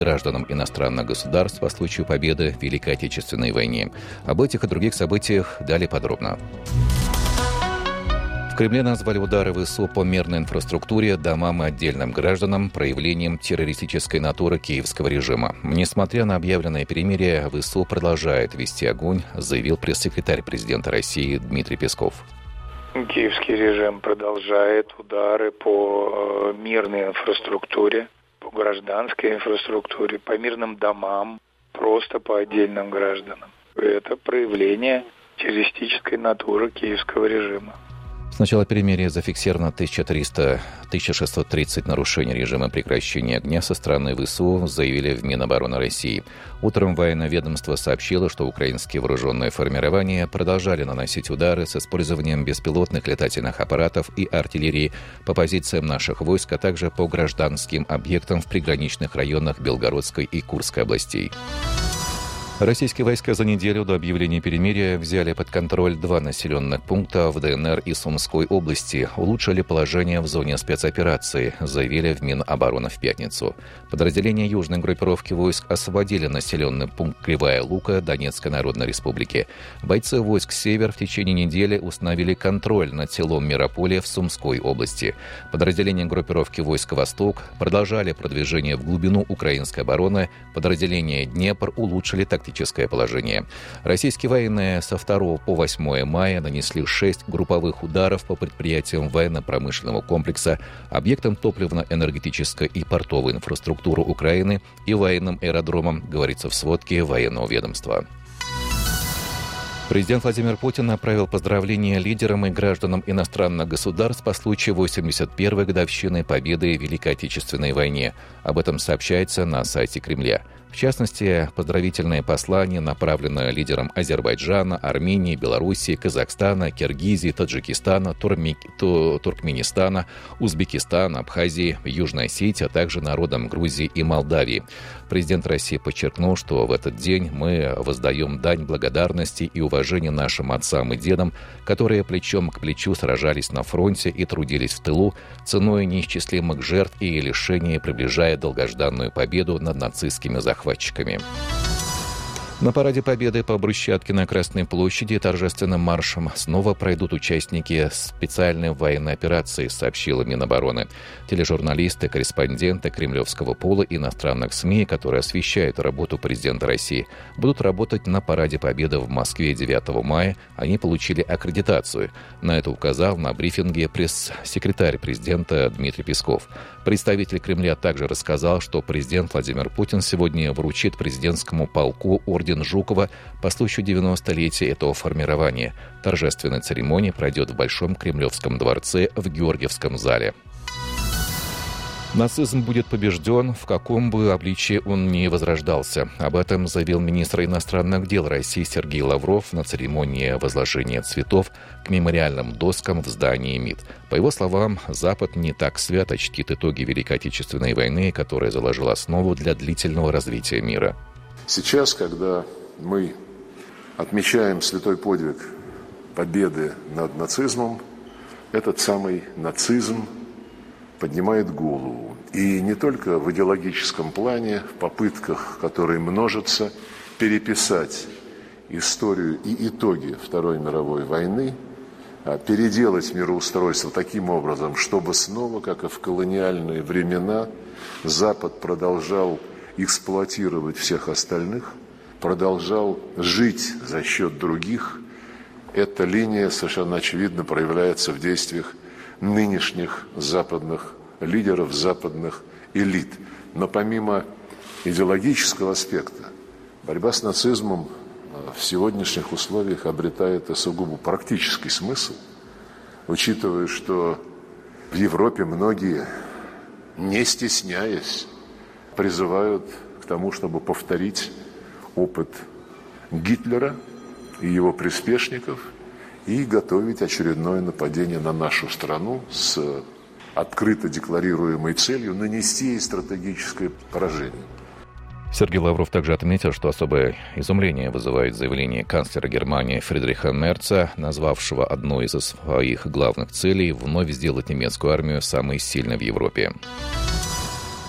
гражданам иностранных государств по случаю победы в Великой Отечественной войне. Об этих и других событиях далее подробно. В Кремле назвали удары ВСУ по мирной инфраструктуре, домам и отдельным гражданам проявлением террористической натуры киевского режима. Несмотря на объявленное перемирие, ВСУ продолжает вести огонь, заявил пресс-секретарь президента России Дмитрий Песков. Киевский режим продолжает удары по мирной инфраструктуре, по гражданской инфраструктуре, по мирным домам, просто по отдельным гражданам. Это проявление террористической натуры киевского режима. С начала перемирия зафиксировано 1630 нарушений режима прекращения огня со стороны ВСУ, заявили в Минобороны России. Утром военное ведомство сообщило, что украинские вооруженные формирования продолжали наносить удары с использованием беспилотных летательных аппаратов и артиллерии по позициям наших войск, а также по гражданским объектам в приграничных районах Белгородской и Курской областей. Российские войска за неделю до объявления перемирия взяли под контроль 2 населенных пункта в ДНР и Сумской области, улучшили положение в зоне спецоперации, заявили в Минобороны в пятницу. Подразделения южной группировки войск освободили населенный пункт Кривая Лука Донецкой Народной Республики. Бойцы войск «Север» в течение недели установили контроль над селом Мирополе в Сумской области. Подразделения группировки войск «Восток» продолжали продвижение в глубину украинской обороны. Подразделения «Днепр» улучшили тактическое положение. Российские военные со 2 по 8 мая нанесли 6 групповых ударов по предприятиям военно-промышленного комплекса, объектам топливно-энергетической и портовой инфраструктуры Украины и военным аэродромам, говорится в сводке военного ведомства. Президент Владимир Путин направил поздравления лидерам и гражданам иностранных государств по случаю 81-й годовщины победы в Великой Отечественной войне. Об этом сообщается на сайте Кремля. В частности, поздравительное послание направлено лидерам Азербайджана, Армении, Белоруссии, Казахстана, Киргизии, Таджикистана, Туркменистана, Узбекистана, Абхазии, Южной Осетии, а также народам Грузии и Молдавии. Президент России подчеркнул, что в этот день мы воздаем дань благодарности и уважения нашим отцам и дедам, которые плечом к плечу сражались на фронте и трудились в тылу, ценой неисчислимых жертв и лишений, приближая долгожданную победу над нацистскими захватчиками. На параде Победы по брусчатке на Красной площади торжественным маршем снова пройдут участники специальной военной операции, сообщила Минобороны. Тележурналисты, корреспонденты кремлевского пола и иностранных СМИ, которые освещают работу президента России, будут работать на параде Победы в Москве 9 мая. Они получили аккредитацию. На это указал на брифинге пресс-секретарь президента Дмитрий Песков. Представитель Кремля также рассказал, что президент Владимир Путин сегодня вручит президентскому полку орден Жукова по случаю 90-летия этого формирования. Торжественная церемония пройдет в Большом Кремлевском дворце в Георгиевском зале. Нацизм будет побежден, в каком бы обличии он ни возрождался. Об этом заявил министр иностранных дел России Сергей Лавров на церемонии возложения цветов к мемориальным доскам в здании МИД. По его словам, Запад не так свято чтит итоги Великой Отечественной войны, которая заложила основу для длительного развития мира. Сейчас, когда мы отмечаем святой подвиг победы над нацизмом, этот самый нацизм поднимает голову. И не только в идеологическом плане, в попытках, которые множатся, переписать историю и итоги Второй мировой войны, переделать мироустройство таким образом, чтобы снова, как и в колониальные времена, Запад продолжал эксплуатировать всех остальных, продолжал жить за счет других. Эта линия совершенно очевидно проявляется в действиях нынешних западных лидеров, западных элит. Но помимо идеологического аспекта, борьба с нацизмом в сегодняшних условиях обретает и сугубо практический смысл, учитывая, что в Европе многие, не стесняясь, призывают к тому, чтобы повторить опыт Гитлера и его приспешников и готовить очередное нападение на нашу страну с открыто декларируемой целью нанести ей стратегическое поражение. Сергей Лавров также отметил, что особое изумление вызывает заявление канцлера Германии Фридриха Мерца, назвавшего одной из своих главных целей вновь сделать немецкую армию самой сильной в Европе.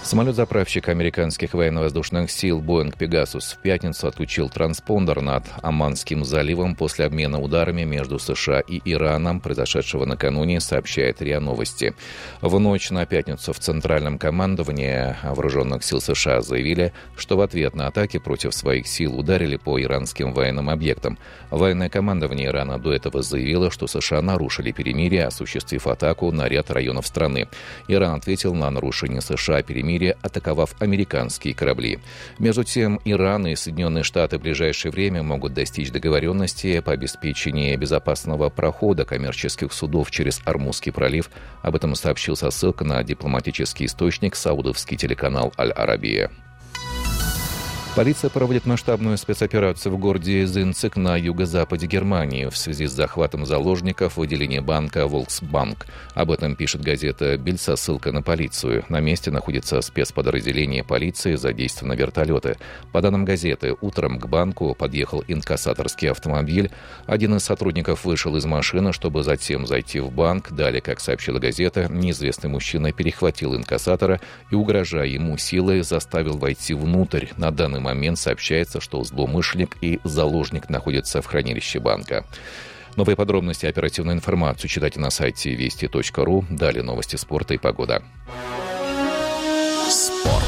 Самолет-заправщик американских военно-воздушных сил Boeing Pegasus в пятницу отключил транспондер над Оманским заливом после обмена ударами между США и Ираном, произошедшего накануне, сообщает РИА Новости. В ночь на пятницу в Центральном командовании вооруженных сил США заявили, что в ответ на атаки против своих сил ударили по иранским военным объектам. Военное командование Ирана до этого заявило, что США нарушили перемирие, осуществив атаку на ряд районов страны. Иран ответил на нарушение США перемирия, атаковав американские корабли. Между тем, Иран и Соединенные Штаты в ближайшее время могут достичь договоренности по обеспечению безопасного прохода коммерческих судов через Ормузский пролив. Об этом сообщил со ссылкой на дипломатический источник саудовский телеканал «Аль-Арабия». Полиция проводит масштабную спецоперацию в городе Зинцик на юго-западе Германии в связи с захватом заложников в отделении банка Volksbank. Об этом пишет газета «Бильд» со ссылкой на полицию. На месте находится спецподразделение полиции, задействованы вертолеты. По данным газеты, утром к банку подъехал инкассаторский автомобиль. Один из сотрудников вышел из машины, чтобы затем зайти в банк. Далее, как сообщила газета, неизвестный мужчина перехватил инкассатора и, угрожая ему силой, заставил войти внутрь. На данный момент сообщается, что злоумышленник и заложник находятся в хранилище банка. Новые подробности и оперативную информацию читайте на сайте вести.ру. Далее новости спорта и погода. Спорт.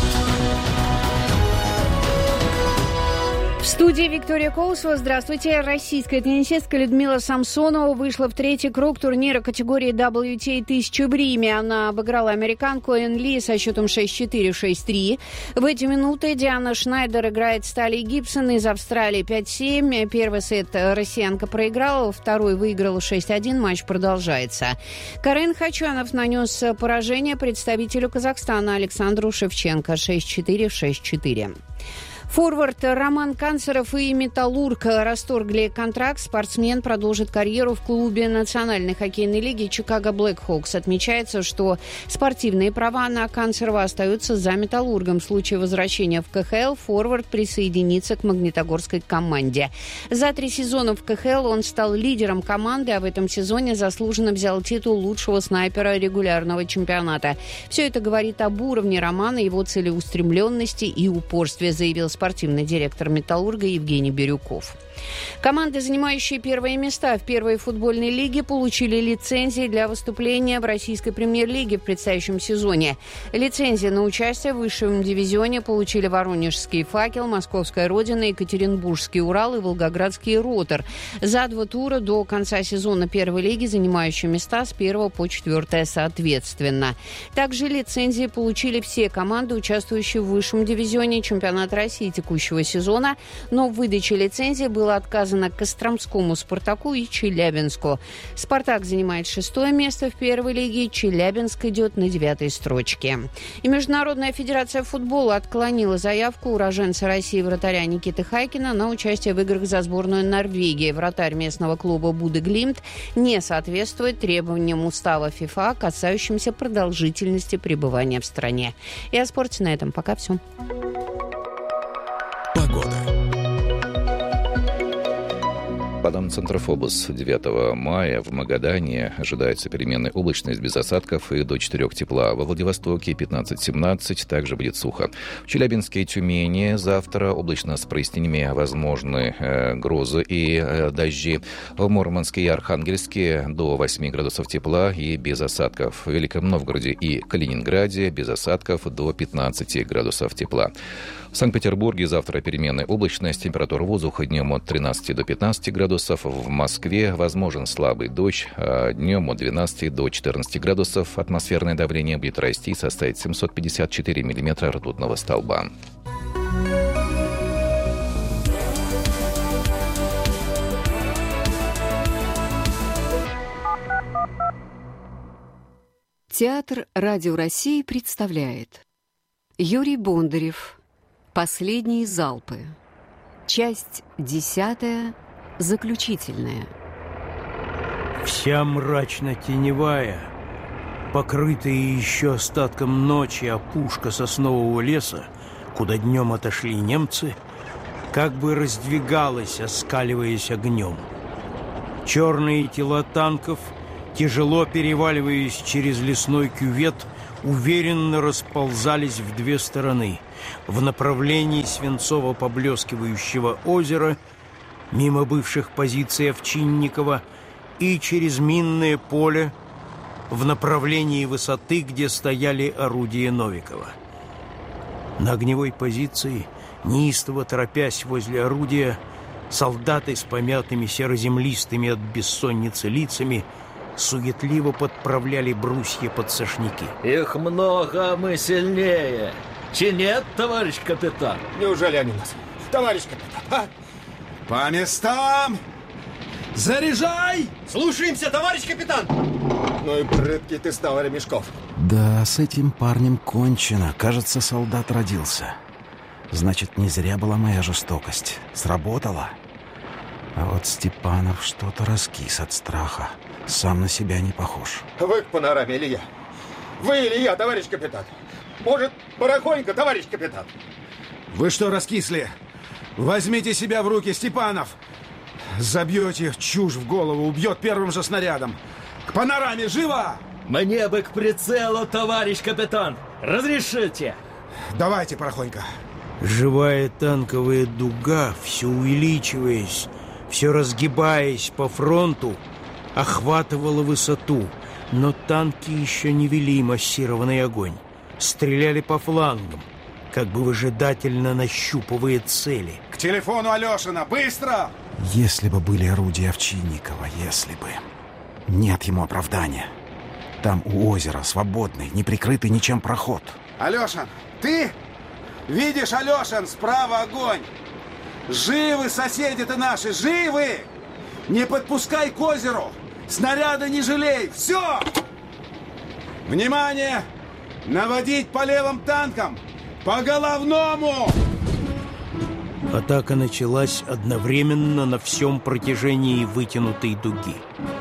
В студии Виктория Колосова. Здравствуйте. Российская теннисистка Людмила Самсонова вышла в третий круг турнира категории WTA 1000 в Риме. Она обыграла американку Энн Ли со счетом 6-4, 6-3. В эти минуты Диана Шнайдер играет с Талией Гибсон из Австралии 5-7. Первый сет россиянка проиграла, второй выиграла 6-1. Матч продолжается. Карен Хачанов нанес поражение представителю Казахстана Александру Шевченко 6-4, 6-4. Форвард Роман Канцеров и «Металлург» расторгли контракт. Спортсмен продолжит карьеру в клубе Национальной хоккейной лиги «Чикаго Блэкхокс». Отмечается, что спортивные права на Канцерова остаются за «Металлургом». В случае возвращения в КХЛ форвард присоединится к магнитогорской команде. За 3 сезона в КХЛ он стал лидером команды, а в этом сезоне заслуженно взял титул лучшего снайпера регулярного чемпионата. Все это говорит об уровне Романа, его целеустремленности и упорстве, заявил спортивный директор «Металлурга» Евгений Бирюков. Команды, занимающие первые места в первой футбольной лиге, получили лицензии для выступления в российской премьер-лиге в предстоящем сезоне. Лицензии на участие в высшем дивизионе получили Воронежский «Факел», Московская «Родина», Екатеринбургский «Урал» и Волгоградский «Ротор». За 2 тура до конца сезона первой лиги, занимающие места с 1 по 4 соответственно. Также лицензии получили все команды, участвующие в высшем дивизионе чемпионата России текущего сезона, но в выдаче лицензии было отказано Костромскому «Спартаку» и Челябинску. «Спартак» занимает 6-е место в первой лиге, Челябинск идет на 9-й строчке. И Международная федерация футбола отклонила заявку уроженца России вратаря Никиты Хайкина на участие в играх за сборную Норвегии. Вратарь местного клуба «Боде Глимт» не соответствует требованиям устава ФИФА, касающимся продолжительности пребывания в стране. И о спорте на этом пока все. Погода. По данным Центра ФОБОС, 9 мая в Магадане ожидается переменная облачность без осадков и до 4 тепла. Во Владивостоке 15-17, также будет сухо. В Челябинске и Тюмени завтра облачно с прояснениями, возможны грозы и дожди. В Мурманске и Архангельске до 8 градусов тепла и без осадков. В Великом Новгороде и Калининграде без осадков до 15 градусов тепла. В Санкт-Петербурге завтра переменная облачность, температура воздуха днем от 13 до 15 градусов. В Москве возможен слабый дождь, а днем от 12 до 14 градусов. Атмосферное давление будет расти и составить 754 миллиметра ртутного столба. Театр Радио России представляет Юрий Бондарев «Последние залпы». Часть 10, заключительная. Вся мрачно-теневая, покрытая еще остатком ночи опушка соснового леса, куда днем отошли немцы, как бы раздвигалась, оскаливаясь огнем. Черные тела танков, тяжело переваливаясь через лесной кювет, уверенно расползались в две стороны: в направлении свинцово-поблескивающего озера, мимо бывших позиций Овчинникова, и через минное поле в направлении высоты, где стояли орудия Новикова. На огневой позиции, неистово торопясь возле орудия, солдаты с помятыми сероземлистыми от бессонницы лицами суетливо подправляли брусья под сошники. Их много, а мы сильнее. Чи нет, товарищ капитан? Неужели они нас? Товарищ капитан, а? По местам! Заряжай! Слушаемся, товарищ капитан! Ну и прыткий ты стал, Ремешков. Да, с этим парнем кончено. Кажется, солдат родился. Значит, не зря была моя жестокость. Сработала. А вот Степанов что-то раскис от страха. Сам на себя не похож. Вы к панораме или я? Вы или я, товарищ капитан? Может, порохонько, товарищ капитан? Вы что раскисли? Возьмите себя в руки, Степанов! Забьете чушь в голову, убьет первым же снарядом. К панораме, живо! Мне бы к прицелу, товарищ капитан. Разрешите? Давайте, порохонько. Живая танковая дуга, все увеличиваясь, все разгибаясь по фронту, охватывала высоту, но танки еще не вели массированный огонь. Стреляли по флангам, как бы выжидательно нащупывая цели. К телефону Алешина, быстро! Если бы были орудия Овчинникова, если бы. Нет ему оправдания. Там у озера свободный, не прикрытый ничем проход. Алешин, ты? Видишь, Алешин, справа огонь! Живы соседи-то наши, живы! Не подпускай к озеру! Снаряда не жалей! Все! Внимание! Наводить по левым танкам! По головному! Атака началась одновременно на всем протяжении вытянутой дуги.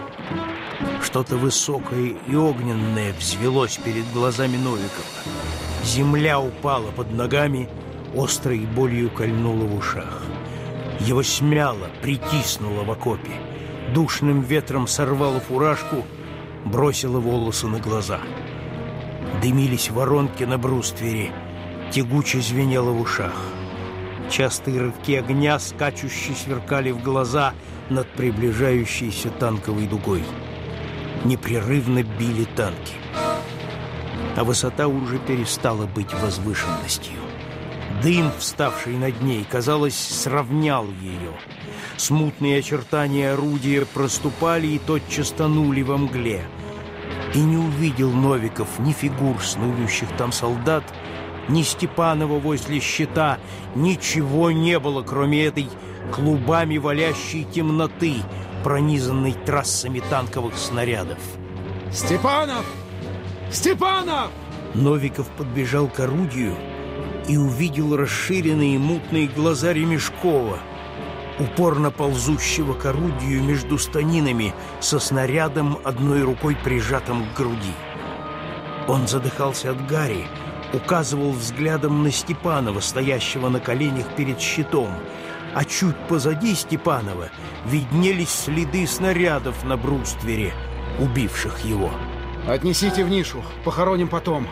Что-то высокое и огненное взвелось перед глазами Новикова. Земля упала под ногами, острой болью кольнула в ушах. Его смяло, притиснуло в окопе. Душным ветром сорвало фуражку, бросило волосы на глаза. Дымились воронки на бруствере, тягуче звенело в ушах. Частые рывки огня, скачущие, сверкали в глаза над приближающейся танковой дугой. Непрерывно били танки. А высота уже перестала быть возвышенностью. Дым, вставший над ней, казалось, сравнял ее. Смутные очертания орудия проступали и тотчас тонули во мгле. И не увидел Новиков ни фигур снующих там солдат, ни Степанова возле щита. Ничего не было, кроме этой клубами валящей темноты, пронизанной трассами танковых снарядов. Степанов! Степанов! Новиков подбежал к орудию и увидел расширенные мутные глаза Ремешкова, упорно ползущего к орудию между станинами со снарядом, одной рукой прижатым к груди. Он задыхался от гари, указывал взглядом на Степанова, стоящего на коленях перед щитом, а чуть позади Степанова виднелись следы снарядов на бруствере, убивших его. Отнесите в нишу, похороним потом.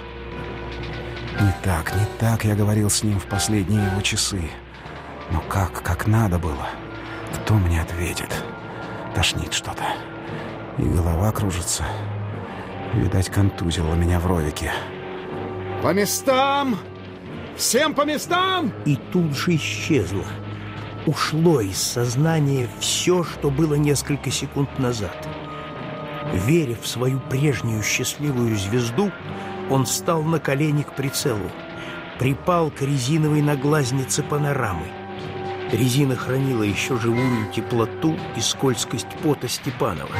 Не так я говорил с ним в последние его часы. Но как надо было. Кто мне ответит? Тошнит что-то. И голова кружится. Видать, контузило меня в ровике. По местам! Всем по местам! И тут же исчезло. Ушло из сознания все, что было несколько секунд назад. Веря в свою прежнюю счастливую звезду, он встал на колени к прицелу, припал к резиновой наглазнице панорамы. Резина хранила еще живую теплоту и скользкость пота Степанова.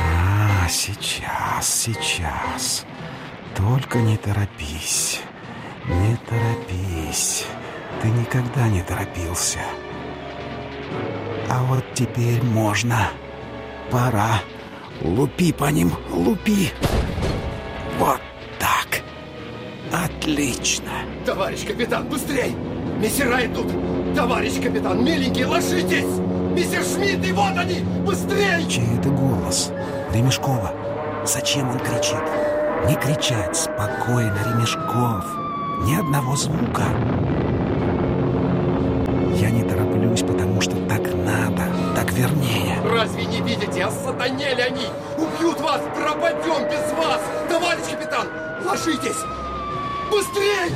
Сейчас. Только не торопись. Не торопись. Ты никогда не торопился. А вот теперь можно. Пора. Лупи по ним, лупи. Вот так. Отлично. Товарищ капитан, быстрей! Мессера идут! Товарищ капитан, миленький, ложитесь! Мистер Шмидт, и вот они! Быстрей! Чей это голос? Ремешкова. Зачем он кричит? Не кричать, спокойно, Ремешков. Ни одного звука. Я не тороплюсь, потому что так надо, так вернее. Разве не видите, осатанели они? Убьют вас, пропадем без вас! Товарищ капитан, ложитесь! Быстрей!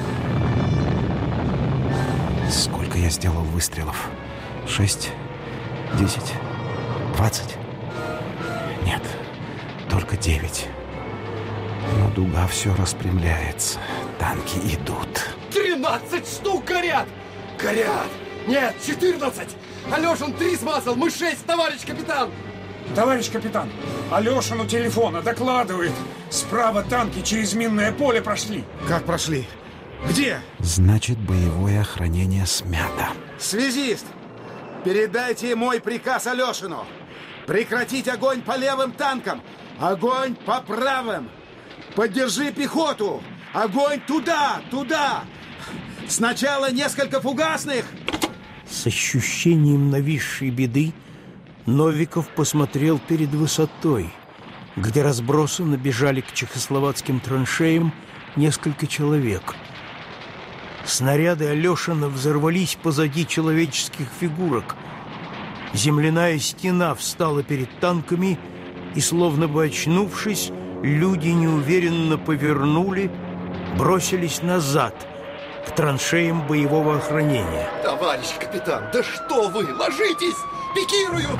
Сколько я сделал выстрелов? 6, 10, 20? Нет, только 9. Но дуга все распрямляется. Танки идут. 13 штук горят! Горят! Нет, 14! Алешин 3 смазал, мы 6, товарищ капитан! Товарищ капитан, Алешин у телефона докладывает. Справа танки через минное поле прошли. Как прошли? Где? Значит, боевое охранение смято. Связист, передайте мой приказ Алешину. Прекратить огонь по левым танкам. Огонь по правым. Поддержи пехоту. Огонь туда, туда. Сначала несколько фугасных. С ощущением нависшей беды Новиков посмотрел перед высотой, где разбросанно бежали к чехословацким траншеям несколько человек. Снаряды Алешина взорвались позади человеческих фигурок. Земляная стена встала перед танками, и, словно бы очнувшись, люди неуверенно повернули, бросились назад к траншеям боевого охранения. Товарищ капитан, да что вы, ложитесь! Пикируют!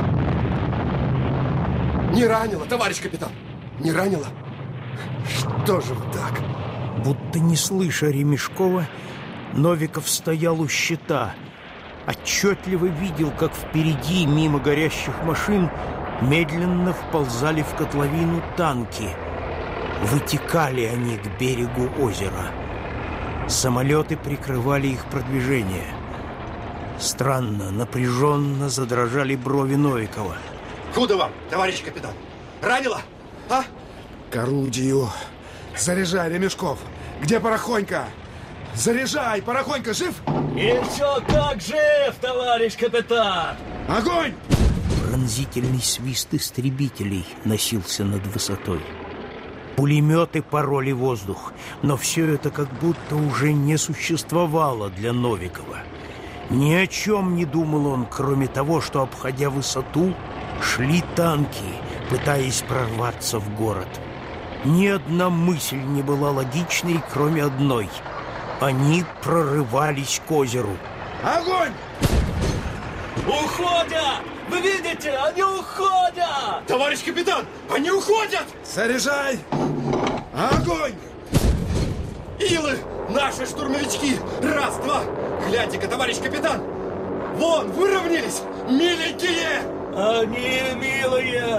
Не ранило, товарищ капитан, не ранило? Что же вы так? Будто не слыша Ремешкова, Новиков стоял у щита. Отчетливо видел, как впереди, мимо горящих машин, медленно вползали в котловину танки. Вытекали они к берегу озера. Самолеты прикрывали их продвижение. Странно, напряженно задрожали брови Новикова. Худо вам, товарищ капитан. Ранило? А? К орудию. Заряжай, Ремешков. Где Порохонька? Заряжай, Порохонька жив? Еще как жив, товарищ капитан! Огонь! Пронзительный свист истребителей носился над высотой. Пулеметы пороли воздух, но все это как будто уже не существовало для Новикова. Ни о чем не думал он, кроме того, что, обходя высоту, шли танки, пытаясь прорваться в город. Ни одна мысль не была логичной, кроме одной. Они прорывались к озеру. Огонь! Уходят! Вы видите, они уходят! Товарищ капитан, они уходят! Заряжай! Огонь! Илы, наши штурмовички! Раз, два! Гляньте-ка, товарищ капитан! Вон, выровнялись! Миленькие! Они, милые,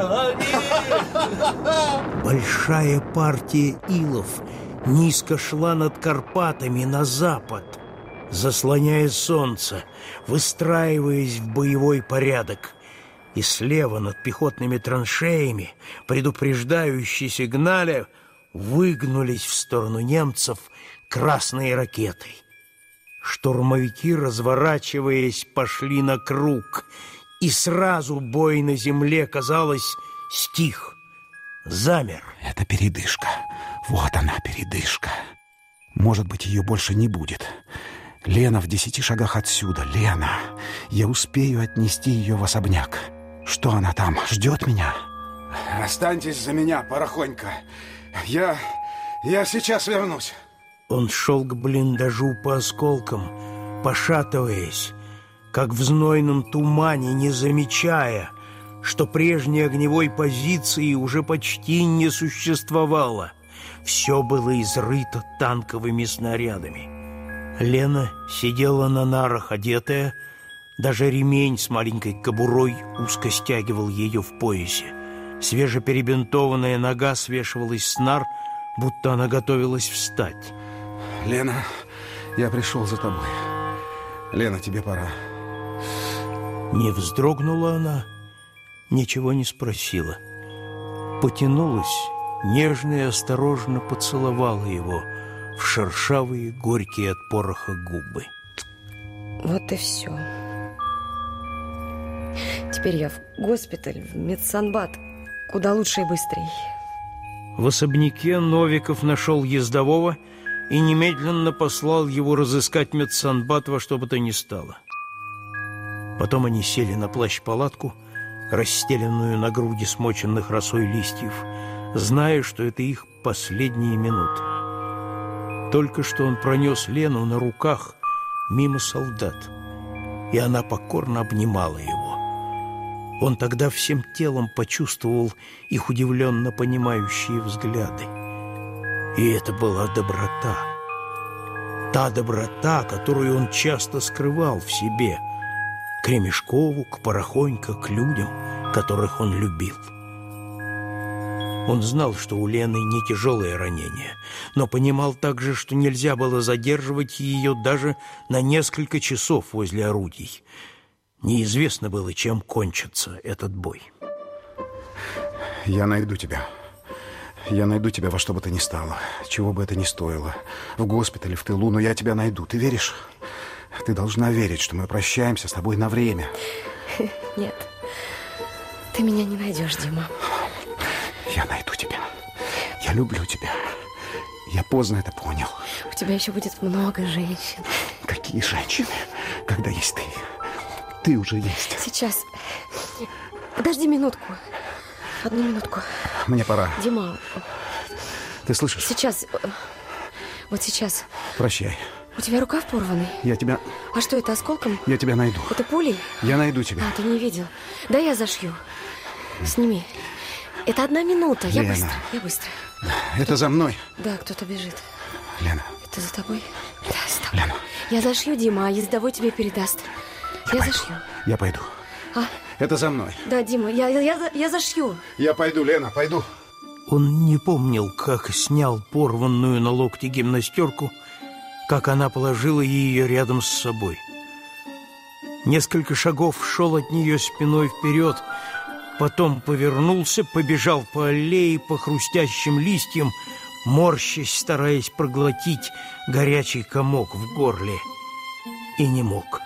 они! Большая партия илов низко шла над Карпатами на запад, заслоняя солнце, выстраиваясь в боевой порядок. И слева над пехотными траншеями, предупреждающие сигналя, выгнулись в сторону немцев красные ракеты. Штурмовики, разворачиваясь, пошли на круг, и сразу бой на земле, казалось, стих, замер. Это передышка. Вот она, передышка. Может быть, ее больше не будет. Лена в 10 шагах отсюда. Лена. Я успею отнести ее в особняк. Что она там? Ждет меня? Останьтесь за меня, Порохонька. Я сейчас вернусь. Он шел к блиндажу по осколкам, пошатываясь, как в знойном тумане, не замечая, что прежней огневой позиции уже почти не существовало. Все было изрыто танковыми снарядами. Лена сидела на нарах, одетая. Даже ремень с маленькой кобурой узко стягивал ее в поясе. Свежеперебинтованная нога свешивалась с нар, будто она готовилась встать. Лена, я пришел за тобой. Лена, тебе пора. Не вздрогнула она, ничего не спросила. Потянулась, нежно и осторожно поцеловала его в шершавые, горькие от пороха губы. Вот и все. Теперь я в госпиталь, в медсанбат, куда лучше и быстрей. В особняке Новиков нашел ездового и немедленно послал его разыскать медсанбат во что бы то ни стало. Потом они сели на плащ-палатку, расстеленную на груди смоченных росой листьев, зная, что это их последние минуты. Только что он пронес Лену на руках мимо солдат, и она покорно обнимала его. Он тогда всем телом почувствовал их удивленно понимающие взгляды. И это была доброта. Та доброта, которую он часто скрывал в себе, к Ремешкову, к Порохонько, к людям, которых он любил. Он знал, что у Лены не тяжелое ранение, но понимал также, что нельзя было задерживать ее даже на несколько часов возле орудий. Неизвестно было, чем кончится этот бой. Я найду тебя. Я найду тебя во что бы то ни стало, чего бы это ни стоило. В госпитале, в тылу, но я тебя найду. Ты веришь? Ты должна верить, что мы прощаемся с тобой на время. Нет, ты меня не найдешь, Дима. Я найду тебя. Я люблю тебя. Я поздно это понял. У тебя еще будет много женщин. Какие женщины? Когда есть ты? Ты уже есть. Сейчас. Подожди минутку. Одну минутку. Мне пора. Дима. Ты слышишь? Сейчас. Вот сейчас. Прощай. У тебя рукав порванный? Я тебя... А что это, осколком? Я тебя найду. Это пулей? Я найду тебя. А, ты не видел. Да, я зашью. Сними. Это 1 минута. Лена. Я быстро. Это за мной. Да, кто-то бежит. Лена. Это за тобой? Да, за тобой. Лена. Я зашью, Дима, а ездовой тебе передаст. Я зашью. Я пойду. А? Это за мной. Да, Дима, я зашью. Я пойду, Лена, пойду. Он не помнил, как снял порванную на локте гимнастерку, как она положила ее рядом с собой. Несколько шагов шел от нее спиной вперед, потом повернулся, побежал по аллее, по хрустящим листьям, морщась, стараясь проглотить горячий комок в горле, и не мог.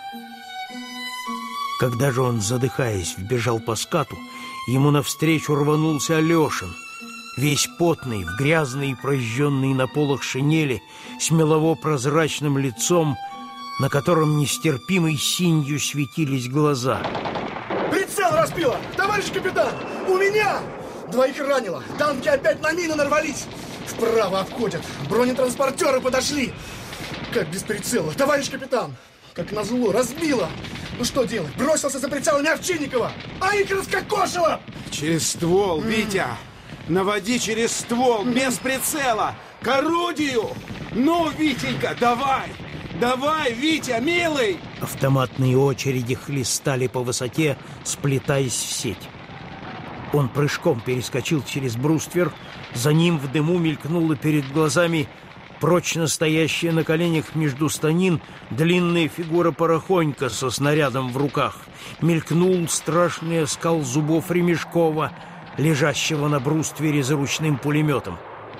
Когда же он, задыхаясь, вбежал по скату, ему навстречу рванулся Алешин, весь потный, в грязной и прожженной на полах шинели, с мелово-прозрачным лицом, на котором нестерпимой синью светились глаза. Прицел разбило! Товарищ капитан! У меня! 2 ранило! Танки опять на мины нарвались! Вправо обходят! Бронетранспортеры подошли! Как без прицела! Товарищ капитан! Как назло, разбило! Ну что делать? Бросился за прицелами Овчинникова! А их раскокошило! Через ствол, Витя! Наводи через ствол, без прицела! К орудию! Ну, Витенька, давай! Давай, Витя, милый! Автоматные очереди хлестали по высоте, сплетаясь в сеть. Он прыжком перескочил через бруствер, за ним в дыму мелькнула перед глазами прочно стоящая на коленях между станин длинная фигура Порохонько со снарядом в руках. Мелькнул страшный оскал зубов Ремешкова, лежащего на бруствере за ручным пулеметом.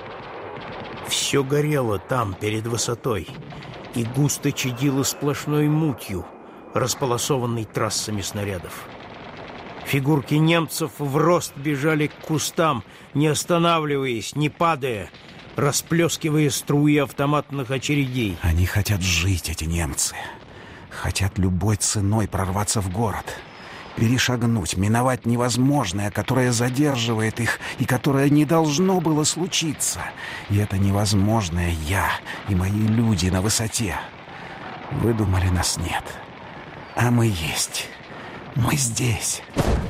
Все горело там, перед высотой, и густо чадило сплошной мутью, располосованной трассами снарядов. Фигурки немцев в рост бежали к кустам, не останавливаясь, не падая, расплескивая струи автоматных очередей. Они хотят жить, эти немцы. Хотят любой ценой прорваться в город. Перешагнуть, миновать невозможное, которое задерживает их и которое не должно было случиться. И это невозможное я и мои люди на высоте. Вы думали, нас нет. А мы есть. Мы здесь.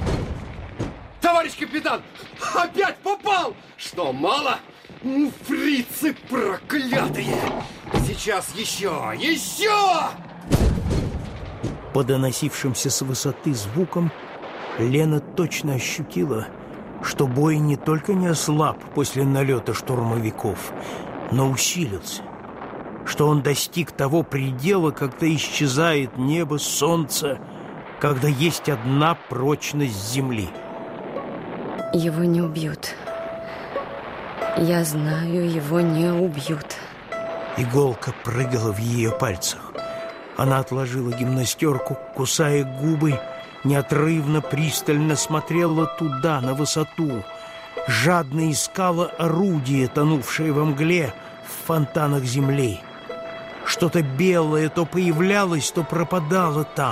Товарищ капитан! Опять попал! Что, мало? Фрицы проклятые! Сейчас еще! Еще! По доносившимся с высоты звукам Лена точно ощутила, что бой не только не ослаб после налета штурмовиков, но усилился, что он достиг того предела, когда исчезает небо, солнце, когда есть одна прочность земли. Его не убьют. Я знаю, его не убьют. Иголка прыгала в ее пальцах. Она отложила гимнастерку, кусая губы, неотрывно, пристально смотрела туда, на высоту. жадно искала орудие, тонувшее во мгле в фонтанах земли. Что-то белое то появлялось, то пропадало там.